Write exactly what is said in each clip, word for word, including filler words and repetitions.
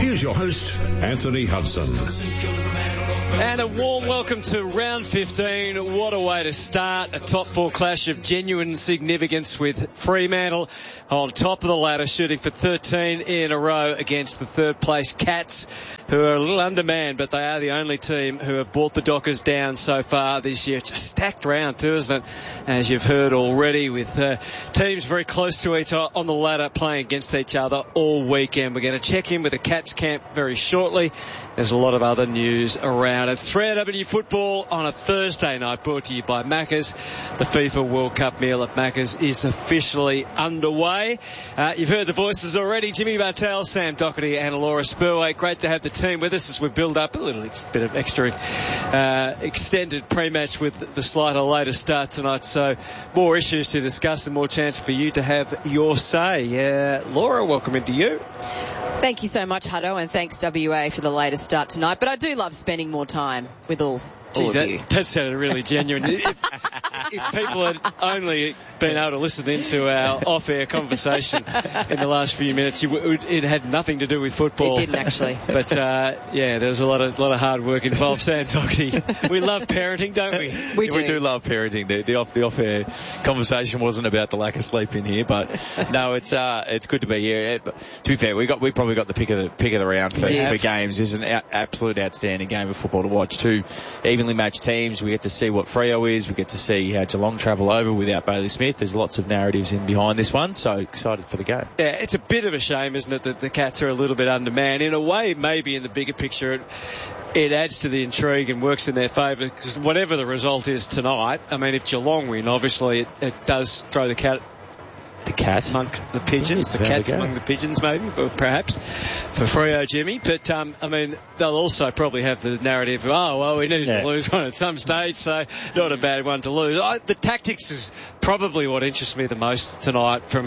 Here's your host, Anthony Hudson. And a warm welcome to round fifteen. What a way to start. A top four clash of genuine significance with Fremantle on top of the ladder, shooting for thirteen in a row against the third place Cats, who are a little undermanned, but they are the only team who have brought the Dockers down so far this year. It's a stacked round too, isn't it? As you've heard already, with uh, teams very close to each other on the ladder playing against each other all weekend. We're going to check in with the Cats camp very shortly. There's a lot of other news around. It's three A W football on a Thursday night, brought to you by Macca's. The FIFA World Cup meal at Macca's is officially underway. Uh, you've heard the voices already. Jimmy Bartel, Sam Doherty and Laura Spurway. Great to have the team with us as we build up a little ex- bit of extra uh, extended pre-match with the slighter later start tonight. So more issues to discuss and more chance for you to have your say. Uh, Laura, welcome into you. Thank you so much, Hutto, and thanks, W A, for the latest start tonight. But I do love spending more time with all, all Jeez, of that, you. That sounded really genuine. if, if people had only been able to listen into our off-air conversation in the last few minutes, you, it, it had nothing to do with football. It didn't, actually. But, uh, yeah, there's a lot of lot of hard work involved. Sam Doherty, we love parenting, don't we? We do. We do love parenting. The, the, off, the off-air conversation wasn't about the lack of sleep in here, but no, it's uh, it's good to be here. To be fair, we got we probably got the pick of the pick of the round for, for games. It's an out, absolute outstanding game of football to watch. Two evenly matched teams. We get to see what Freo is. We get to see how Geelong travel over without Bailey Smith. There's lots of narratives in behind this one, so excited for the game. Yeah, it's a bit of a shame, isn't it, that the Cats are a little bit undermanned. In a way, maybe in the bigger picture, it, it adds to the intrigue and works in their favour, because whatever the result is tonight, I mean, if Geelong win, obviously it, it does throw the cat The cat among the pigeons, the cats among the pigeons, maybe, but perhaps for Freo, Jimmy. But um, I mean, they'll also probably have the narrative of, oh well, we needed yeah. to lose one at some stage, so not a bad one to lose. I, the tactics is probably what interests me the most tonight. From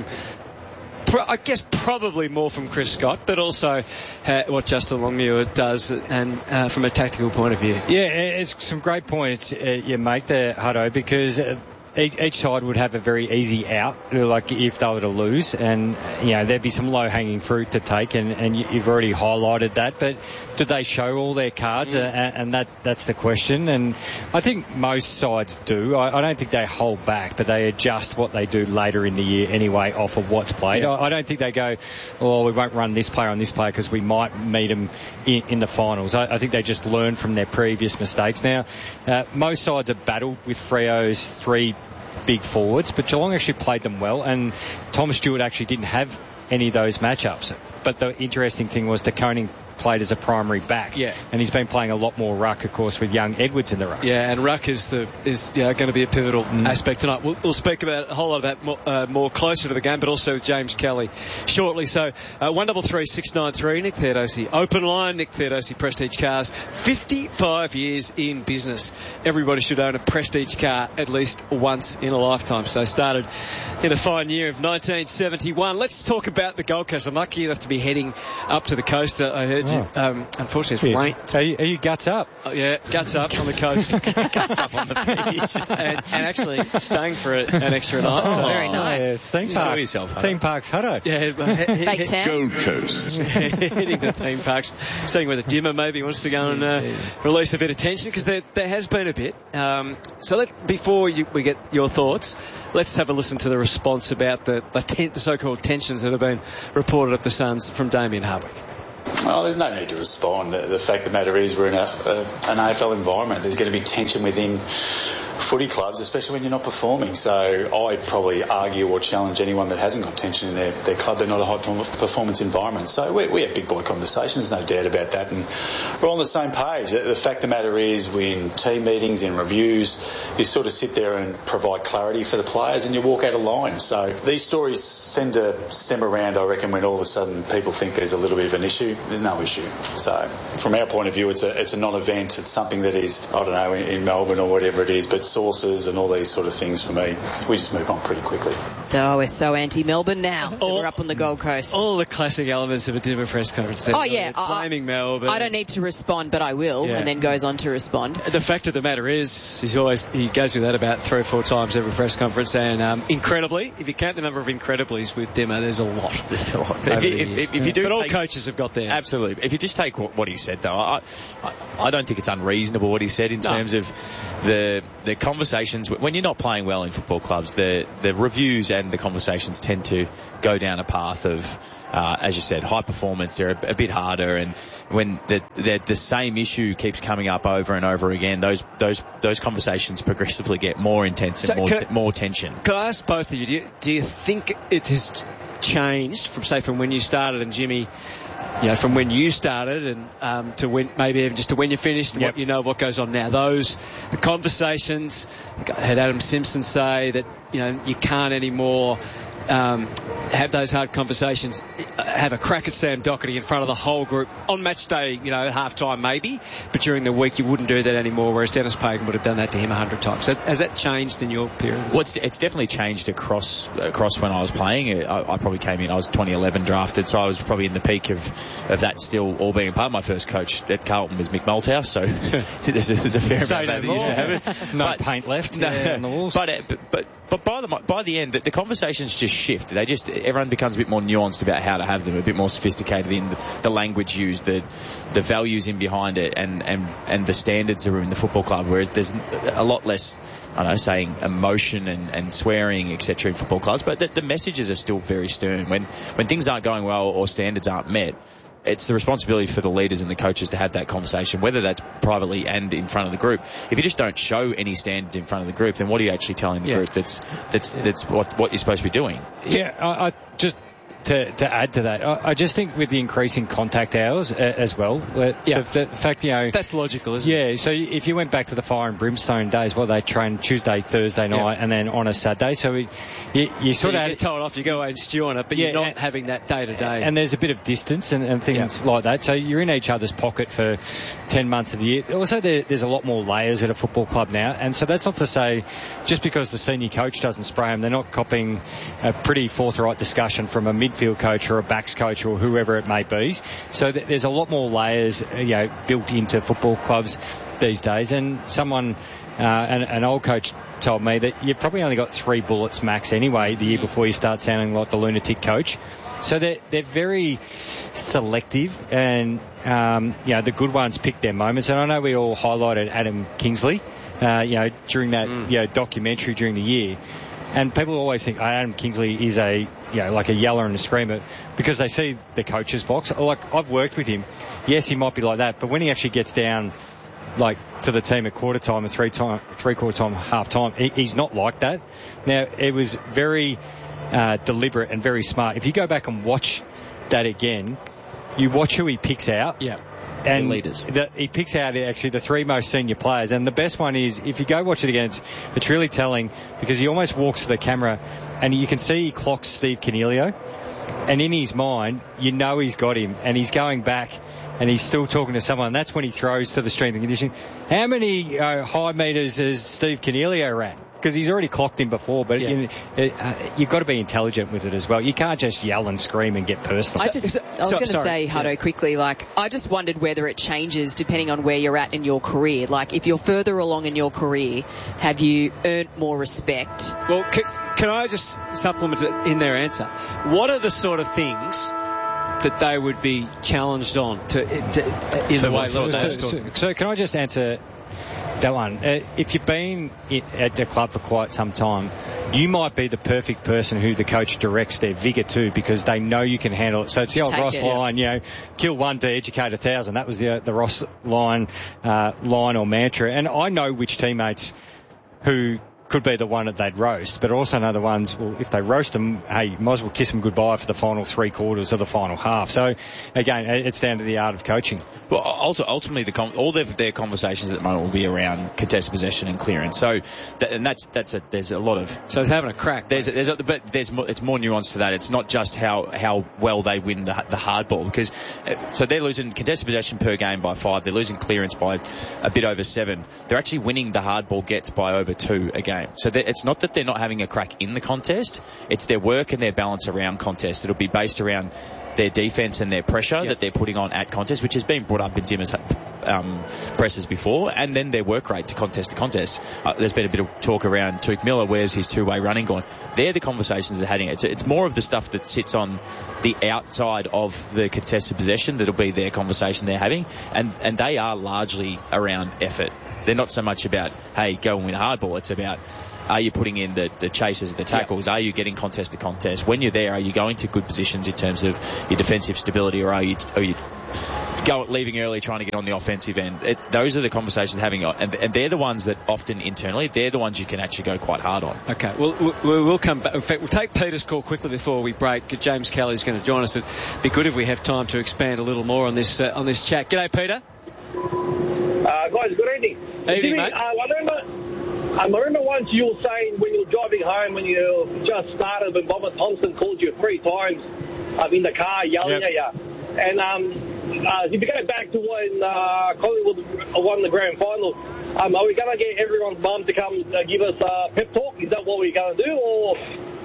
I guess probably more from Chris Scott, but also uh, what Justin Longmuir does, and uh, from a tactical point of view. Yeah, it's some great points uh, you make there, Hutto, because Uh, each side would have a very easy out, like if they were to lose, and you know there'd be some low-hanging fruit to take, and, and you've already highlighted that. But do they show all their cards? Mm. And, and that that's the question. And I think most sides do. I, I don't think they hold back, but they adjust what they do later in the year anyway, off of what's played. Yeah. I, I don't think they go, oh, we won't run this player on this player because we might meet them in, in the finals. I, I think they just learn from their previous mistakes. Now, uh, most sides have battled with Freo's three big forwards, but Geelong actually played them well, and Tom Stewart actually didn't have any of those matchups. But the interesting thing was De Koning played as a primary back, yeah, and he's been playing a lot more ruck, of course, with young Edwards in the ruck. Yeah, and ruck is the is yeah, going to be a pivotal mm. aspect tonight. We'll, we'll speak about a whole lot of that more, uh, more closer to the game, but also with James Kelly shortly. So uh, one double three six nine three. Nick Theodosi open line. Nick Theodosi Prestige Cars, fifty-five years in business. Everybody should own a Prestige car at least once in a lifetime. So started in a fine year of nineteen seventy-one. Let's talk about the Gold Coast. I'm lucky enough to be heading up to the coast. Uh, I heard. Oh. Um, unfortunately, it's rain. Are you, are you guts up? Oh, yeah, guts up on the coast. Guts up on the beach. and, and actually staying for a, an extra night. Oh, so. very nice. Yeah, theme parks. Yourself, theme parks, Hutto. Yeah, Big town. Gold Coast. Hitting the theme parks. Seeing whether Dimmer maybe wants to go and uh, release a bit of tension, because there, there has been a bit. Um, so let, before you, we get your thoughts, let's have a listen to the response about the, the, ten, the so-called tensions that have been reported at the Suns from Damien Hardwick. Well, there's no need to respond. The, the fact of the matter is we're in a, a, an A F L environment. There's going to be tension within footy clubs, especially when you're not performing. So I'd probably argue or challenge anyone that hasn't got tension in their, their club. They're not a high performance environment. So we, we have big boy conversations, no doubt about that. And we're on the same page. The, the fact of the matter is, we in team meetings, in reviews, you sort of sit there and provide clarity for the players and you walk out of line. So these stories tend to stem around, I reckon, when all of a sudden people think there's a little bit of an issue. There's no issue. So from our point of view, it's a, it's a non-event. It's something that is, I don't know, in, in Melbourne or whatever it is, but sources and all these sort of things, for me, we just move on pretty quickly. Oh, we're so anti-Melbourne now. that All- we're up on the Gold Coast. All the classic elements of a Dimmer press conference. They're Oh, yeah, I- blaming Melbourne. I don't need to respond, but I will, Yeah. and then goes on to respond. The fact of the matter is, he's always he goes through that about three or four times every press conference, and um, incredibly, if you count the number of incrediblies with Dimmer, there's a lot. There's a lot. over If you, the if, years. if, if you do but all take- coaches have got there. Absolutely. If you just take what, what he said, though, I, I, I don't think it's unreasonable what he said in No. terms of the the conversations. When you're not playing well in football clubs, the the reviews and the conversations tend to go down a path of, uh, as you said, high performance. They're a, a bit harder, and when the, the the same issue keeps coming up over and over again, those those those conversations progressively get more intense and So more can- more tension. Can I ask both of you, do you, do you think it has changed from, say, from when you started and Jimmy, you know, from when you started and um, to when, maybe even just to when you finished and Yep. what you know of what goes on now? Those, the conversations, I had Adam Simpson say that, you know, you can't anymore um, have those hard conversations, have a crack at Sam Doherty in front of the whole group on match day, you know, at half time maybe, but during the week you wouldn't do that anymore, whereas Dennis Pagan would have done that to him a hundred times. So has that changed in your period? Well, it's, it's definitely changed across across when I was playing. I, I probably came in, I was twenty eleven drafted, so I was probably in the peak of, of that still all being part. My first coach at Carlton was Mick Malthouse, so there's, a, there's a fair Say amount no of that that more. used to have it. No But- paint left No, yeah, on the walls. But, uh, but but but by the by the end, the, the conversations just shift. They just everyone becomes a bit more nuanced about how to have them, a bit more sophisticated in the, the language used, the the values in behind it, and, and and the standards that are in the football club. Whereas there's a lot less, I don't know, saying emotion and, and swearing, et cetera, in football clubs. But the, the messages are still very stern. When when things aren't going well or standards aren't met, it's the responsibility for the leaders and the coaches to have that conversation, whether that's privately and in front of the group. If you just don't show any standards in front of the group, then what are you actually telling the Yeah. group that's that's that's what what you're supposed to be doing? Yeah, I, I just to to add to that, I, I just think with the increasing contact hours uh, as well, uh, Yeah. the, the fact you know. That's logical, isn't it? Yeah, so if you went back to the fire and brimstone days, well, they train Tuesday, Thursday night, Yeah. and then on a Saturday. So we, you, you So sort you of get told off, you go away and stew on it, but Yeah, you're not and- having that day to day. and there's a bit of distance and, and things like that. So you're in each other's pocket for ten months of the year. Also, there, there's a lot more layers at a football club now. And so that's not to say just because the senior coach doesn't spray them, they're not copying a pretty forthright discussion from a midfield coach or a backs coach or whoever it may be. So th- there's a lot more layers, uh, you know, built into football clubs these days. And someone, uh, an, an old coach told me that you've probably only got three bullets max anyway the year before you start sounding like the lunatic coach. So they're, they're very selective, and um, you know, the good ones pick their moments. And I know we all highlighted Adam Kingsley, uh, you know, during that Mm. you know documentary during the year. And people always think oh, Adam Kingsley is a, you know, like a yeller and a screamer because they see the coach's box. Like, I've worked with him. Yes, he might be like that, but when he actually gets down, like, to the team at quarter time and three time, three quarter time, half time, he, he's not like that. Now, it was very uh, deliberate and very smart. If you go back and watch that again, you watch who he picks out. yeah. And The leaders. The, he picks out actually the three most senior players, and the best one is if you go watch it again, it's, it's really telling because he almost walks to the camera, and you can see he clocks Steve Canelio, and in his mind, you know he's got him, and he's going back, and he's still talking to someone. That's when he throws to the strength and conditioning. How many uh, high meters has Steve Canelio ran? Because he's already clocked him before, but Yeah. in, it, uh, you've got to be intelligent with it as well. You can't just yell and scream and get personal. I just, so- I was so- going to sorry. say, Hutto, Yeah. quickly, like, I just wondered whether it changes depending on where you're at in your career. Like, if you're further along in your career, have you earned more respect? Well, can, can I just supplement it in their answer? What are the sort of things that they would be challenged on to, to in the way so, Lord so, Dave's so, talking? so can I just answer that one? Uh, if you've been in, at the club for quite some time, you might be the perfect person who the coach directs their vigour to because they know you can handle it. So it's the old Take Ross it. line, you know, kill one to educate a thousand. That was the the Ross line uh, line or mantra. And I know which teammates who could be the one that they'd roast, but also know the ones, well, if they roast them, hey, you might as well kiss them goodbye for the final three quarters of the final half. So, again, it's down to the art of coaching. Well, ulti- ultimately, the com- all their, their conversations at the moment will be around contested possession and clearance. So, that, and that's that's a, there's a lot of So it's having a crack. there's there's a, but there's more, it's more nuanced to that. It's not just how how well they win the the hard ball because uh, so they're losing contested possession per game by five. They're losing clearance by a bit over seven. They're actually winning the hard ball gets by over two a game. game. So it's not that they're not having a crack in the contest. It's their work and their balance around contest. It'll be based around their defence and their pressure yep. that they're putting on at contest, which has been brought up in Dimmer's um, presses before, and then their work rate to contest to contest. Uh, there's been a bit of talk around Tuke Miller. Where's his two-way running gone? They're the conversations they're having. It's, it's more of the stuff that sits on the outside of the contested possession that'll be their conversation they're having, and, and they are largely around effort. They're not so much about, hey, go and win a hardball. It's about, are you putting in the, the chases, the tackles? Yeah. Are you getting contest to contest? When you're there, are you going to good positions in terms of your defensive stability, or are you, are you go leaving early trying to get on the offensive end? It, those are the conversations having, and, and they're the ones that often internally, they're the ones you can actually go quite hard on. Okay, well, we'll, we'll come back. In fact, we'll take Peter's call quickly before we break. James Kelly's going to join us. It'd be good if we have time to expand a little more on this uh, on this chat. G'day, Peter. Uh, guys, good evening. Evening, Jimmy, mate. Uh, I remember, I remember once you were saying when you were driving home, when you just started, when Bomber Thompson called you three times um, in the car, yelling yep. at you. And um, uh, if you go back to when uh, Collingwood won the grand final, um, are we going to get everyone's mum to come uh, give us a pep talk? Is that what we're going to do, or?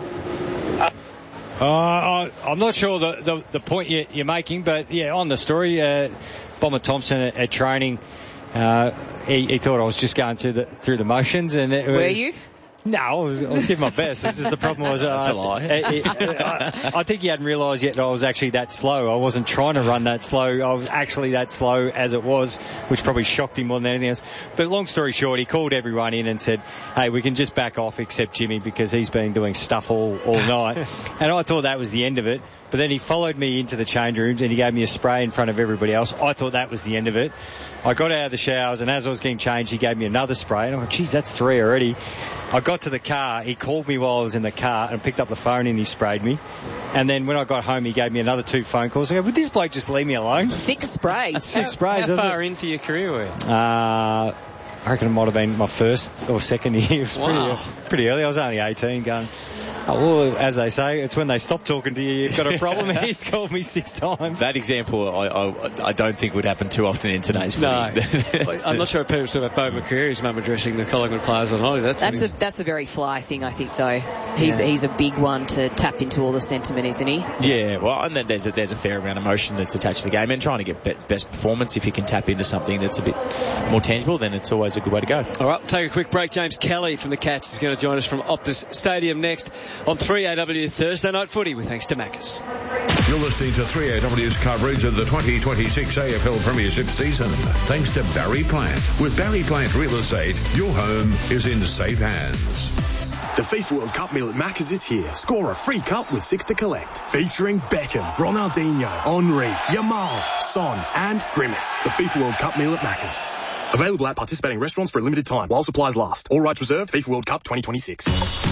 Uh, Uh, I, I'm not sure the, the, the point you're, you're making, but yeah, on the story, uh, Bomber Thompson at, at training, uh, he, he thought I was just going through the through the motions, and it was, were you? No, I was, I was giving my best. It's just the problem was, uh, That's a lie. it, it, I, I think he hadn't realised yet that I was actually that slow. I wasn't trying to run that slow. I was actually that slow as it was, which probably shocked him more than anything else. But long story short, he called everyone in and said, hey, we can just back off except Jimmy because he's been doing stuff all, all night. And I thought that was the end of it. But then he followed me into the change rooms and he gave me a spray in front of everybody else. I thought that was the end of it. I got out of the showers, and as I was getting changed, he gave me another spray. And I went, geez, that's three already. I got to the car. He called me while I was in the car and picked up the phone and he sprayed me. And then when I got home, he gave me another two phone calls. I go, would this bloke just leave me alone? Six sprays. Six how, sprays. How far into your career were you? Uh, I reckon it might have been my first or second year. It was wow. pretty, pretty early. I was only eighteen going, oh, well, as they say, it's when they stop talking to you, you've got a problem. He's called me six times. That example, I, I, I don't think would happen too often in today's No. footy. I'm not sure if people saw about Bo McCreary's mum addressing the Collingwood players on holiday. That's, That's a that's a very Fly thing, I think, though. He's Yeah. he's a big one to tap into all the sentiment, isn't he? Yeah, well, and then there's a, there's a fair amount of emotion that's attached to the game, and trying to get be- best performance. If you can tap into something that's a bit more tangible, then it's always a good way to go. All right, take a quick break. James Kelly from the Cats is going to join us from Optus Stadium next on three A W Thursday Night Footy with thanks to Macca's. You're listening to three A W's coverage of the twenty twenty-six A F L Premiership season. Thanks to Barry Plant. With Barry Plant Real Estate, your home is in safe hands. The FIFA World Cup meal at Macca's is here. Score a free cup with six to collect. Featuring Beckham, Ronaldinho, Henry, Yamal, Son and Grimace. The FIFA World Cup meal at Macca's. Available at participating restaurants for a limited time while supplies last. All rights reserved. FIFA World Cup twenty twenty-six.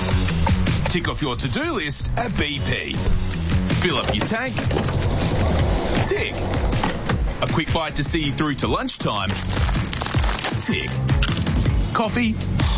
Tick off your to-do list at B P. Fill up your tank. Tick. A quick bite to see you through to lunchtime. Tick. Coffee.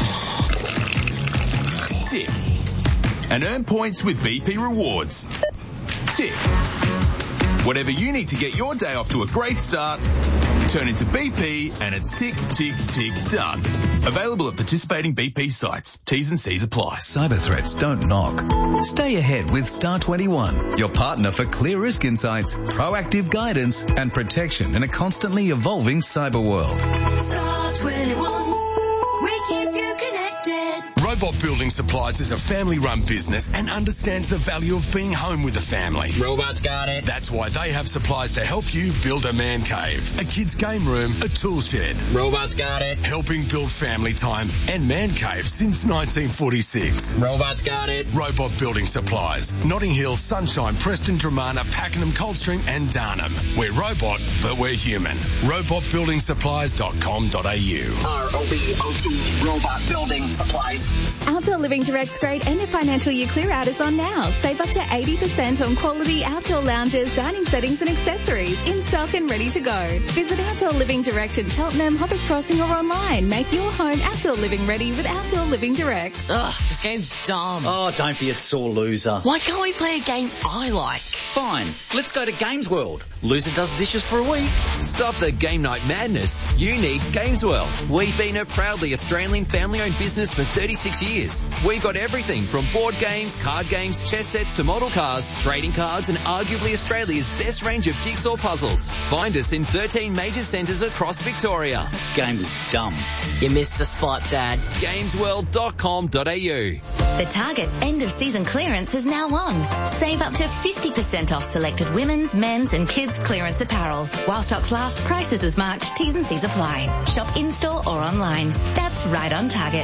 Tick. And earn points with B P Rewards. Tick. Whatever you need to get your day off to a great start, turn into B P and it's tick, tick, tick, done. Available at participating B P sites. T's and C's apply. Cyber threats don't knock. Stay ahead with Star twenty-one, your partner for clear risk insights, proactive guidance and protection in a constantly evolving cyber world. Star twenty-one, we keep you connected. Robot Building Supplies is a family-run business and understands the value of being home with the family. Robots got it. That's why they have supplies to help you build a man cave, a kid's game room, a tool shed. Robots got it. Helping build family time and man caves since nineteen forty-six. Robots got it. Robot Building Supplies. Notting Hill, Sunshine, Preston, Dramana, Pakenham, Coldstream and Darnham. We're robot, but we're human. robot building supplies dot com dot a u. R O B O T, Robot Building Supplies. Outdoor Living Direct's great end of financial year clear out is on now. Save up to eighty percent on quality outdoor lounges, dining settings and accessories in stock and ready to go. Visit Outdoor Living Direct in Cheltenham, Hoppers Crossing or online. Make your home outdoor living ready with Outdoor Living Direct. Ugh, this game's dumb. Oh, don't be a sore loser. Why can't we play a game I like? Fine, let's go to Games World. Loser does dishes for a week. Stop the game night madness. You need Games World. We've been a proudly Australian family-owned business for thirty-six thirty-six years. We've got everything from board games, card games, chess sets to model cars, trading cards and arguably Australia's best range of jigsaw puzzles. Find us in thirteen major centres across Victoria. Game was dumb. You missed the spot, Dad. games world dot com dot a u. The Target end of season clearance is now on. Save up to fifty percent off selected women's, men's and kids clearance apparel. While stocks last, prices as marked, T's and C's apply. Shop in-store or online. That's right on Target.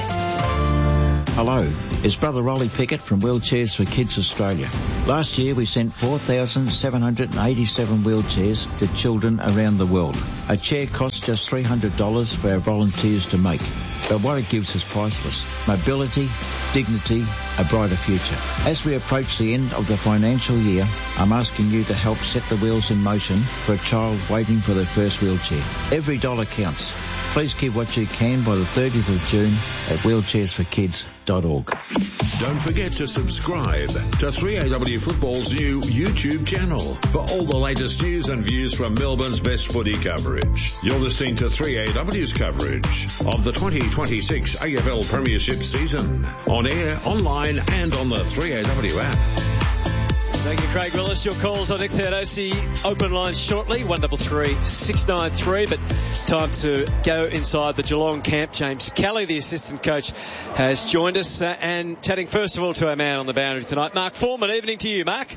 Hello, it's Brother Rolly Pickett from Wheelchairs for Kids Australia. Last year we sent four thousand seven hundred eighty-seven wheelchairs to children around the world. A chair costs just three hundred dollars for our volunteers to make, but what it gives is priceless. Mobility, dignity, a brighter future. As we approach the end of the financial year, I'm asking you to help set the wheels in motion for a child waiting for their first wheelchair. Every dollar counts. Please give what you can by the thirtieth of June at wheelchairs for kids dot org. Don't forget to subscribe to three A W Football's new YouTube channel for all the latest news and views from Melbourne's best footy coverage. You're listening to three A W's coverage of the twenty twenty-six A F L Premiership season. On air, online and on the three A W app. Thank you, Craig Willis. Your calls on Nick Theodosi. Open line shortly, one double three six nine three. But time to go inside the Geelong camp. James Kelly, the assistant coach, has joined us uh, and chatting first of all to our man on the boundary tonight, Mark Foreman. Evening to you, Mark.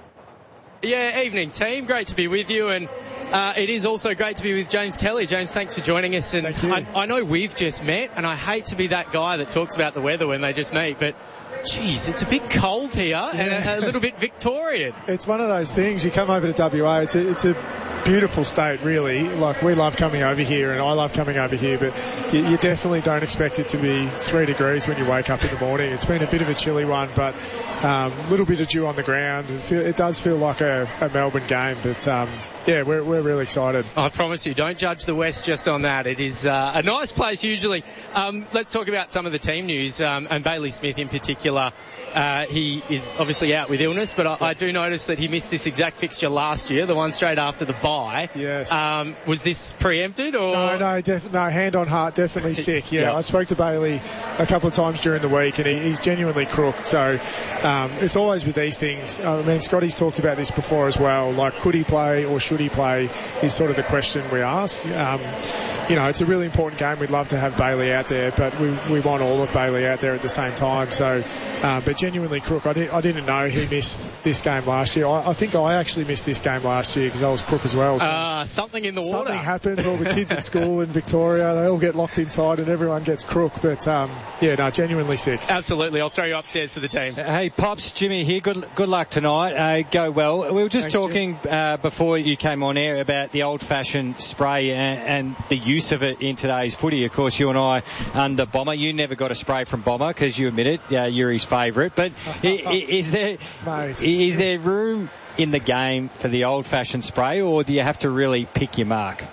Yeah, evening, team. Great to be with you, and uh, it is also great to be with James Kelly. James, thanks for joining us. And I, I know we've just met, and I hate to be that guy that talks about the weather when they just meet, but geez, it's a bit cold here yeah. and a, a little bit Victorian. It's one of those things. You come over to W A, it's a, it's a beautiful state, really. Like, we love coming over here, and I love coming over here, but you, you definitely don't expect it to be three degrees when you wake up in the morning. It's been a bit of a chilly one, but a um, little bit of dew on the ground. It, feel, it does feel like a, a Melbourne game, but um, yeah, we're, we're really excited. I promise you, don't judge the West just on that. It is uh, a nice place usually. Um, let's talk about some of the team news, um, and Bailey Smith in particular. Uh, he is obviously out with illness, but I, I do notice that he missed this exact fixture last year, the one straight after the bye. Yes. Um, was this preempted or? No, no, def- no, hand on heart, definitely sick. Yeah, yep. I spoke to Bailey a couple of times during the week, and he, he's genuinely crook. So um, it's always with these things. I mean, Scotty's talked about this before as well. Like, could he play or should he play is sort of the question we ask. Um, you know, it's a really important game. We'd love to have Bailey out there, but we we want all of Bailey out there at the same time. So. Uh, but genuinely crook. I, did, I didn't know he missed this game last year. I, I think I actually missed this game last year because I was crook as well. So uh, something in the water. Something happens. All the kids at school in Victoria, they all get locked inside and everyone gets crook. But um, yeah, no, genuinely sick. Absolutely. I'll throw you upstairs to the team. Hey, Pops, Jimmy here. Good good luck tonight. Uh, go well. We were just Thanks, talking uh, before you came on air about the old-fashioned spray and, and the use of it in today's footy. Of course, you and I under Bomber. You never got a spray from Bomber because you admit it. Uh, you're his favourite. But is there Mate. is there room in the game for the old-fashioned spray, or do you have to really pick your mark?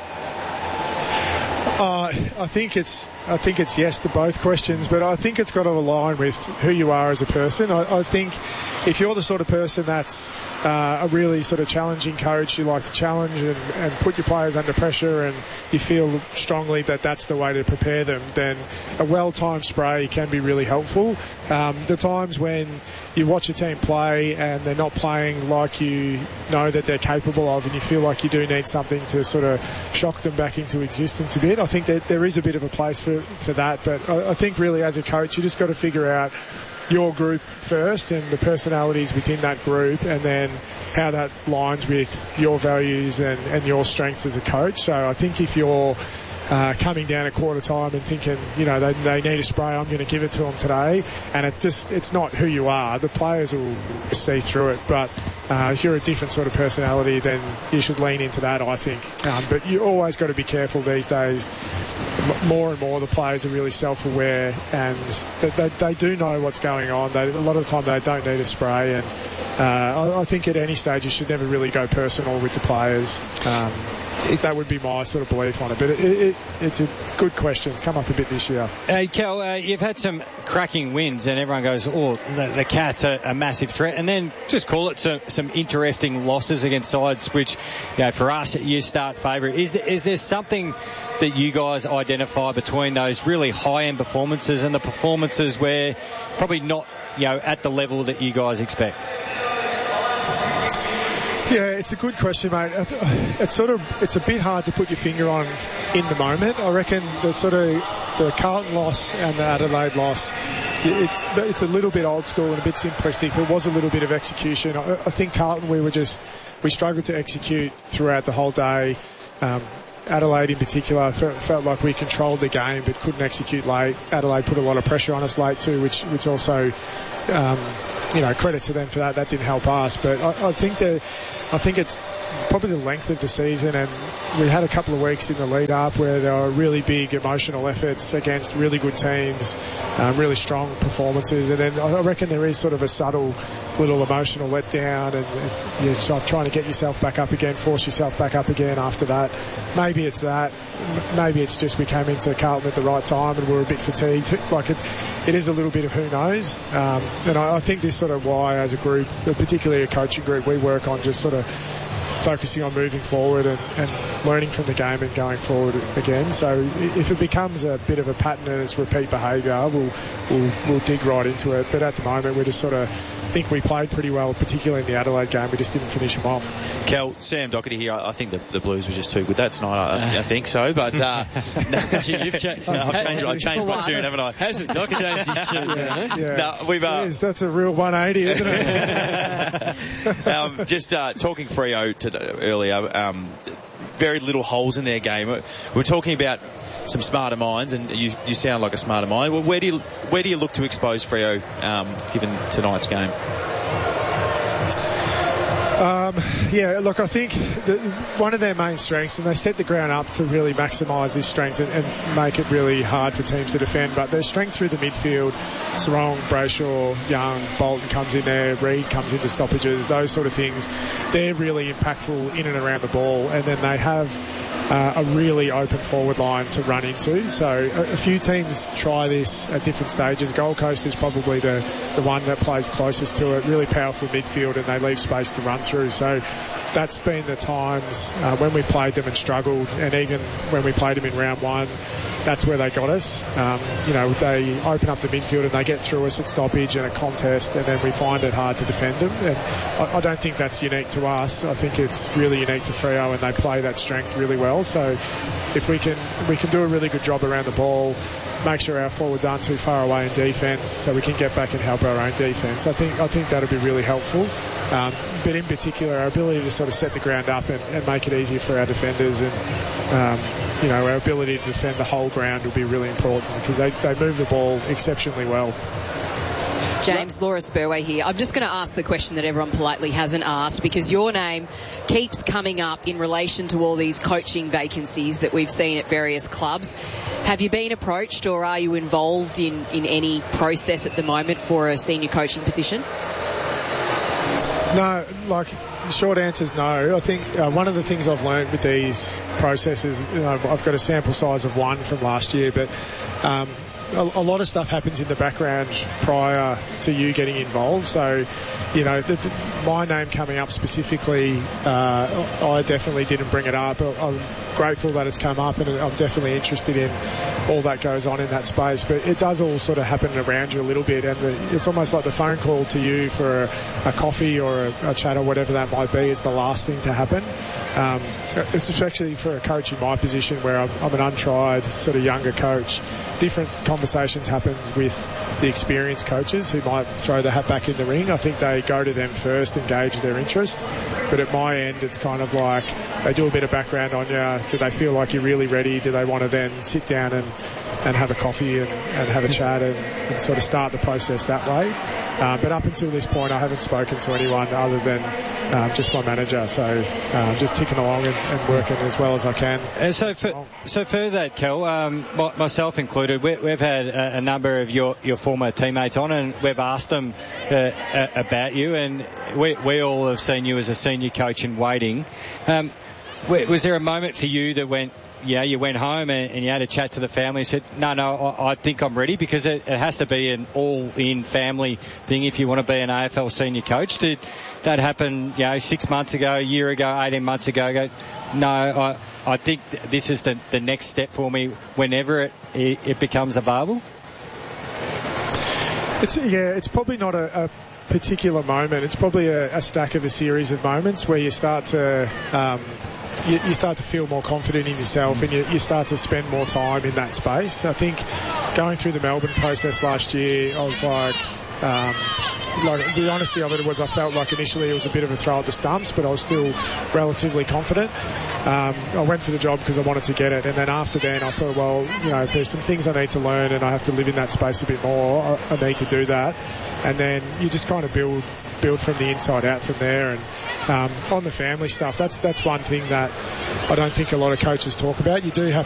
Uh, I think it's I think it's yes to both questions, but I think it's got to align with who you are as a person. I, I think if you're the sort of person that's uh, a really sort of challenging coach, you like to challenge and, and put your players under pressure, and you feel strongly that that's the way to prepare them, then a well-timed spray can be really helpful. Um, the times when you watch a team play and they're not playing like you know that they're capable of, and you feel like you do need something to sort of shock them back into existence a bit, I think that there is a bit of a place for, for that. But I, I think really as a coach, you just got to figure out your group first and the personalities within that group, and then how that lines with your values and, and your strengths as a coach. So I think if you're Uh, coming down at quarter time and thinking, you know, they, they need a spray, I'm going to give it to them today, and it just, it's not who you are. The players will see through it, but uh, if you're a different sort of personality, then you should lean into that, I think. Um, but you always got to be careful these days. M- more and more the players are really self-aware, and they, they, they do know what's going on. They, a lot of the time they don't need a spray, and uh, I, I think at any stage you should never really go personal with the players. Um, that would be my sort of belief on it. But it, it, it's a good question. It's come up a bit this year. Hey, Kel, uh, you've had some cracking wins, and everyone goes, oh, the, the Cats are a massive threat. And then just call it some, some interesting losses against sides, which, you know, for us, you start favourite. Is there, is there something that you guys identify between those really high-end performances and the performances where probably not, you know, at the level that you guys expect? Yeah, it's a good question, mate. It's sort of, it's a bit hard to put your finger on in the moment. I reckon the sort of, the Carlton loss and the Adelaide loss, it's, it's a little bit old school and a bit simplistic, but it was a little bit of execution. I, I think Carlton, we were just, we struggled to execute throughout the whole day. Um, Adelaide in particular felt, felt like we controlled the game but couldn't execute late. Adelaide put a lot of pressure on us late too, which which also, um, you know, credit to them for that. That didn't help us. But I, I think that I think it's probably the length of the season, and we had a couple of weeks in the lead up where there were really big emotional efforts against really good teams, um, really strong performances, and then I reckon there is sort of a subtle little emotional letdown, and, and you're sort of trying to get yourself back up again, force yourself back up again after that. Maybe it's that. Maybe it's just we came into Carlton at the right time and we were a bit fatigued. Like it, it is a little bit of who knows. Um, and I, I think this sort of why, as a group, particularly a coaching group, we work on just sort of focusing on moving forward and, and learning from the game and going forward again. So if it becomes a bit of a pattern and it's repeat behaviour, we'll, we'll we'll dig right into it. But at the moment, we just sort of think we played pretty well, particularly in the Adelaide game. We just didn't finish them off. Kel, Sam Doherty here. I think the, the Blues were just too good that night. I, I think so, but uh, you've changed. No, I've changed, I've changed my tune, haven't I? Hasn't Doherty changed his tune? Yeah, yeah. No, we've. Uh, Jeez, that's a real one eighty, isn't it? um, just uh, talking Freo to, earlier. Um, very little holes in their game. We're talking about some smarter minds, and you, you sound like a smarter mind. Well, where do you where do you look to expose Freo, um, given tonight's game? Um, yeah, look, I think the, one of their main strengths, and they set the ground up to really maximise this strength and, and make it really hard for teams to defend, but their strength through the midfield, Sarong, Brayshaw, Young, Bolton comes in there, Reid comes into stoppages, those sort of things, they're really impactful in and around the ball, and then they have uh, a really open forward line to run into. So a, a few teams try this at different stages. Gold Coast is probably the, the one that plays closest to it, really powerful midfield, and they leave space to run through. So that's been the times uh, when we played them and struggled, and even when we played them in round one, that's where they got us. Um, you know, they open up the midfield and they get through us at stoppage and a contest, and then we find it hard to defend them. And I, I don't think that's unique to us. I think it's really unique to Freo, and they play that strength really well. So if we can we can do a really good job around the ball, make sure our forwards aren't too far away in defence, so we can get back and help our own defence. I think I think that'll be really helpful. Um, but in particular, our ability to sort of set the ground up and, and make it easier for our defenders, and um, you know, our ability to defend the whole ground will be really important, because they, they move the ball exceptionally well. James, Laura Spurway here. I'm just going to ask the question that everyone politely hasn't asked, because your name keeps coming up in relation to all these coaching vacancies that we've seen at various clubs. Have you been approached, or are you involved in, in any process at the moment for a senior coaching position? No, like, the short answer is no. I think uh, one of the things I've learned with these processes, you know, I've got a sample size of one from last year, but um, a, a lot of stuff happens in the background prior to you getting involved. So, you know, the, the, my name coming up specifically, uh, I definitely didn't bring it up. I'm grateful that it's come up, and I'm definitely interested in all that goes on in that space. But it does all sort of happen around you a little bit, and the, it's almost like the phone call to you for a, a coffee or a, a chat or whatever that might be is the last thing to happen. Um, especially for a coach in my position, where I'm, I'm an untried sort of younger coach. Different conversations happen with the experienced coaches who might throw the hat back in the ring. I think they go to them first and gauge their interest. But at my end, it's kind of like they do a bit of background on you. Do they feel like you're really ready? Do they want to then sit down and, and have a coffee and, and have a chat and, and sort of start the process that way? Uh, but up until this point, I haven't spoken to anyone other than um, just my manager. So um, just ticking along and, and working as well as I can. And so for, so for that, Kel, um, myself included, we, we've had a, a number of your, your former teammates on, and we've asked them uh, about you, and we, we all have seen you as a senior coach in waiting. Um, Was there a moment for you that went, yeah, you went home and, and you had a chat to the family and said, no, no, I, I think I'm ready? Because it, it has to be an all-in family thing if you want to be an A F L senior coach. Did that happen, you know, six months ago, a year ago, eighteen months ago? Go, no, I, I think this is the, the next step for me whenever it, it, it becomes available? It's, yeah, it's probably not a, a particular moment. It's probably a, a stack of a series of moments where you start to um, you, you start to feel more confident in yourself, and you, you start to spend more time in that space. I think going through the Melbourne process last year, I was like, um, like the honesty of it was I felt like initially it was a bit of a throw at the stumps, but I was still relatively confident. Um, I went for the job because I wanted to get it, and then after then I thought, well, you know, there's some things I need to learn and I have to live in that space a bit more. I, I need to do that, and then you just kind of build build from the inside out from there. And um, on the family stuff, that's that's one thing that I don't think a lot of coaches talk about. You do have